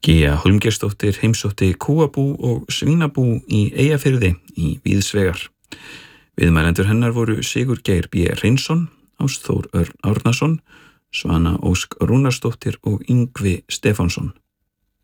Gía Hólmgeirsdóttir heimsótti kúabú og svínabú í Eyjafirði í víðsvegar. Viðmælendur hennar voru Sigurgeir B. Hreinsson, Ástþór Örn Árnason, Svana Ósk Rúnarsdóttir og Yngvi Stefánsson.